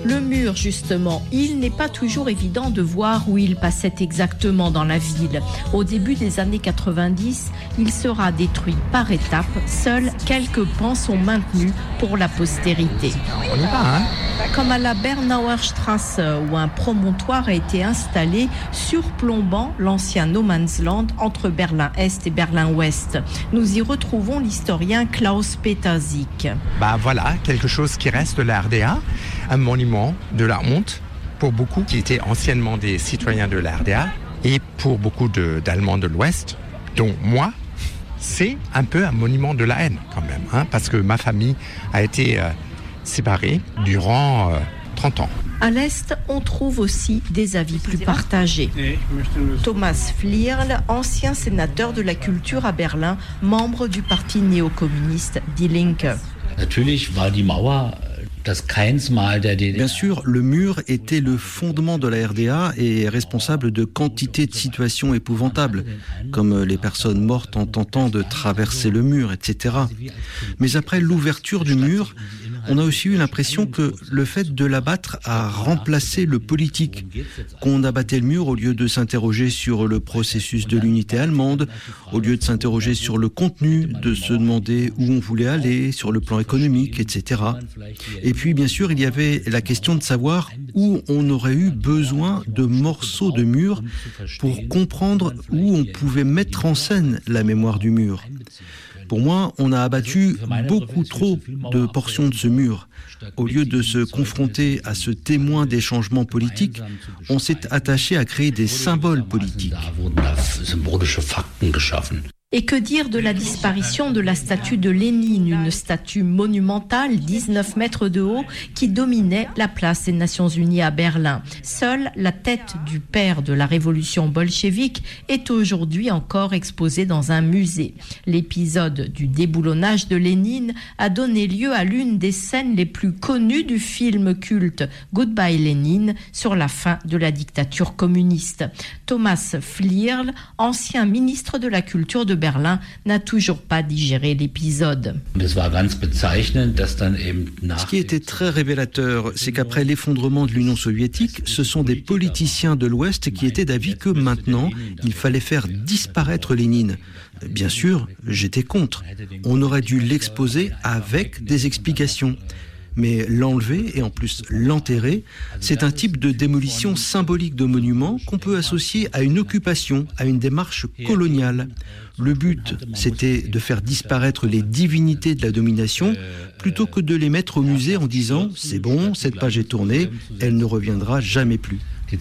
Le mur, justement, il n'est pas toujours évident de voir où il passait exactement dans la ville. Au début des années 90, il sera détruit par étapes. Seuls quelques pans sont maintenus pour la postérité. On y va, hein ? Comme à la Bernauer Straße, où un promontoire a été installé surplombant l'ancien no man's land entre Berlin-Est et Berlin-Ouest. Nous y retrouvons l'historien Klaus-Peter Sick. Voilà, quelque chose qui reste de la RDA, un monument de la honte pour beaucoup qui étaient anciennement des citoyens de la RDA et pour beaucoup d'Allemands de l'Ouest, dont moi, c'est un peu un monument de la haine quand même, hein, parce que ma famille a été séparée durant 30 ans. À l'Est, on trouve aussi des avis plus partagés. Thomas Flierl, ancien sénateur de la culture à Berlin, membre du parti néo-communiste Die Linke. Bien sûr, le mur était le fondement de la RDA et est responsable de quantité de situations épouvantables, comme les personnes mortes en tentant de traverser le mur, etc. Mais après l'ouverture du mur, on a aussi eu l'impression que le fait de l'abattre a remplacé le politique, qu'on abattait le mur au lieu de s'interroger sur le processus de l'unité allemande, au lieu de s'interroger sur le contenu, de se demander où on voulait aller, sur le plan économique, etc. Et puis, bien sûr, il y avait la question de savoir où on aurait eu besoin de morceaux de mur pour comprendre où on pouvait mettre en scène la mémoire du mur. Pour moi, on a abattu beaucoup trop de portions de ce mur. Au lieu de se confronter à ce témoin des changements politiques, on s'est attaché à créer des symboles politiques. Et que dire de la disparition de la statue de Lénine, une statue monumentale, 19 mètres de haut, qui dominait la place des Nations Unies à Berlin. Seule la tête du père de la révolution bolchevique est aujourd'hui encore exposée dans un musée. L'épisode du déboulonnage de Lénine a donné lieu à l'une des scènes les plus connues du film culte Goodbye Lénine sur la fin de la dictature communiste. Thomas Flierl, ancien ministre de la Culture de Berlin, n'a toujours pas digéré l'épisode. Ce qui était très révélateur, c'est qu'après l'effondrement de l'Union soviétique, ce sont des politiciens de l'Ouest qui étaient d'avis que maintenant, il fallait faire disparaître Lénine. Bien sûr, j'étais contre. On aurait dû l'exposer avec des explications. Mais l'enlever et en plus l'enterrer, c'est un type de démolition symbolique de monuments qu'on peut associer à une occupation, à une démarche coloniale. Le but, c'était de faire disparaître les divinités de la domination plutôt que de les mettre au musée en disant « c'est bon, cette page est tournée, elle ne reviendra jamais plus ».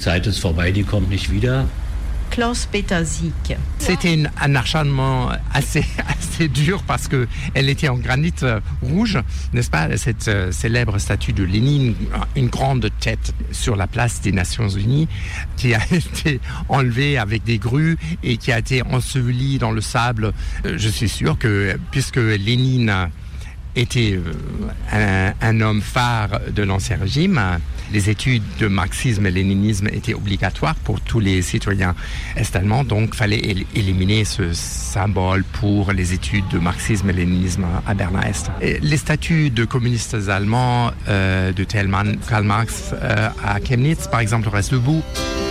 Klaus-Peter Sick. C'était un acharnement assez dur parce que elle était en granit rouge, n'est-ce pas, cette célèbre statue de Lénine, une grande tête sur la place des Nations Unies qui a été enlevée avec des grues et qui a été ensevelie dans le sable. Je suis sûr que puisque Lénine était un homme phare de l'ancien régime, les études de marxisme et léninisme étaient obligatoires pour tous les citoyens est-allemands, donc il fallait éliminer ce symbole pour les études de marxisme et léninisme à Berlin-Est. Et les statues de communistes allemands de Thälmann, Karl Marx à Chemnitz, par exemple, restent debout.